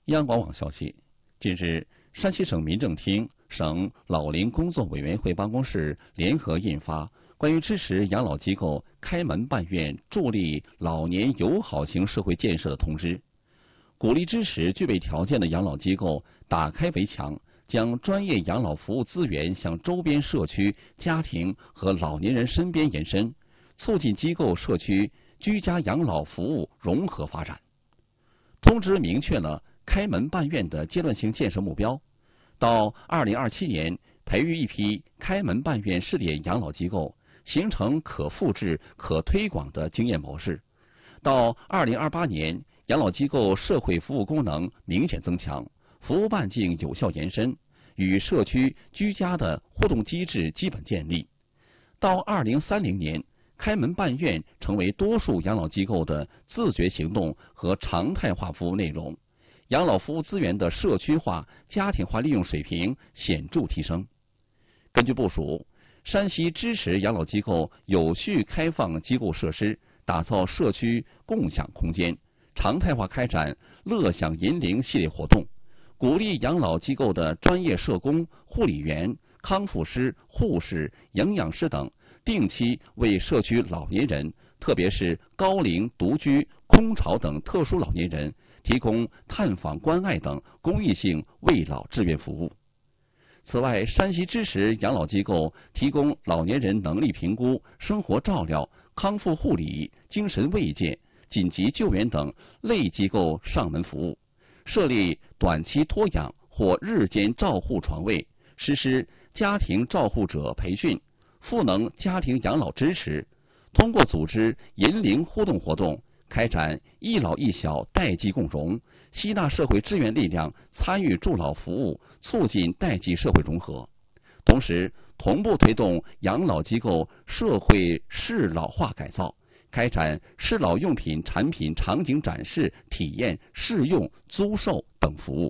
央广网消息，近日，山西省民政厅、省老龄工作委员会办公室联合印发关于支持养老机构开门办院助力老年友好型社会建设的通知，鼓励支持具备条件的养老机构打开围墙，将专业养老服务资源向周边社区、家庭和老年人身边延伸，促进机构社区居家养老服务融合发展。通知明确了开门办院的阶段性建设目标，到2027年培育一批开门办院试点养老机构，形成可复制、可推广的经验模式。到2028年，养老机构社会服务功能明显增强，服务半径有效延伸，与社区居家的互动机制基本建立。到2030年，开门办院成为多数养老机构的自觉行动和常态化服务内容，养老服务资源的社区化、家庭化利用水平显著提升。根据部署，山西支持养老机构有序开放机构设施，打造社区共享空间，常态化开展乐享银龄系列活动，鼓励养老机构的专业社工、护理员、康复师、护士、营养师等定期为社区老年人，特别是高龄、独居、空巢等特殊老年人提供探访关爱等公益性慰老志愿服务。此外，山西支持养老机构提供老年人能力评估、生活照料、康复护理、精神慰藉、紧急救援等类机构上门服务，设立短期托养或日间照护床位，实施家庭照护者培训，赋能家庭养老支持，通过组织银龄互动活动，开展一老一小代际共融，吸纳社会志愿力量参与助老服务，促进代际社会融合。同时，同步推动养老机构社会适老化改造，开展适老用品产品场景展示、体验、试用、租售等服务。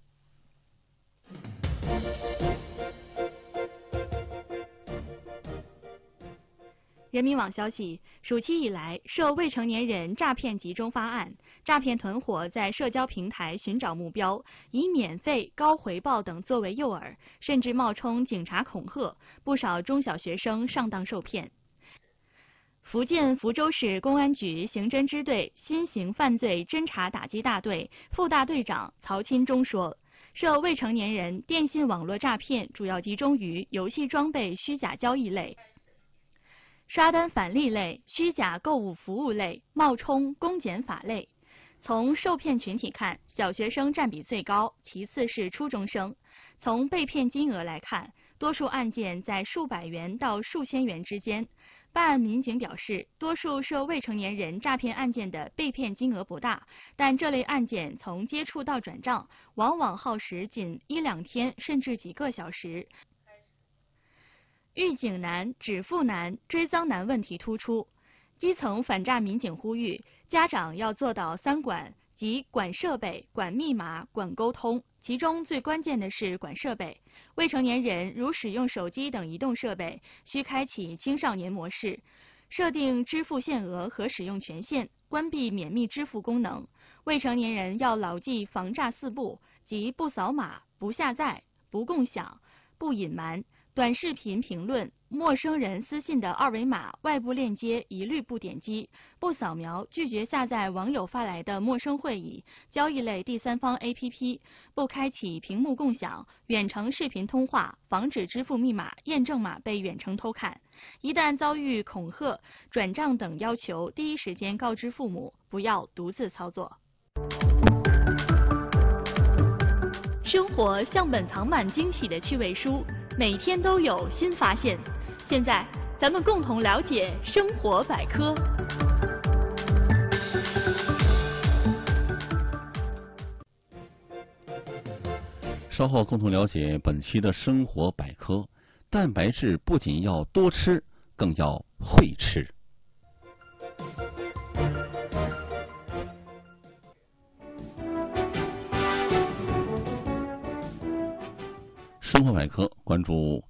人民网消息，暑期以来，涉未成年人诈骗集中发案，诈骗团伙在社交平台寻找目标，以免费、高回报等作为诱饵，甚至冒充警察恐吓，不少中小学生上当受骗。福建福州市公安局刑侦支队新型犯罪侦查打击大队副大队长曹钦忠说，涉未成年人电信网络诈骗主要集中于游戏装备虚假交易类、刷单返利类、虚假购物服务类、冒充公检法类。从受骗群体看，小学生占比最高，其次是初中生。从被骗金额来看，多数案件在数百元到数千元之间。办案民警表示，多数涉未成年人诈骗案件的被骗金额不大，但这类案件从接触到转账，往往耗时仅1-2天，甚至几个小时。预警难、止付难、追赃难问题突出，基层反诈民警呼吁家长要做到3管，即管设备、管密码、管沟通。其中最关键的是管设备。未成年人如使用手机等移动设备，需开启青少年模式，设定支付限额和使用权限，关闭免密支付功能。未成年人要牢记防诈4不，即不扫码、不下载、不共享、不隐瞒。短视频评论、陌生人私信的二维码、外部链接一律不点击，不扫描，拒绝下载网友发来的陌生会议、交易类第三方 APP， 不开启屏幕共享、远程视频通话，防止支付密码、验证码被远程偷看。一旦遭遇恐吓、转账等要求，第一时间告知父母，不要独自操作。生活像本藏满惊喜的趣味书，每天都有新发现。现在，咱们共同了解生活百科。 稍后共同了解本期的生活百科。蛋白质不仅要多吃，更要会吃。生活百科关注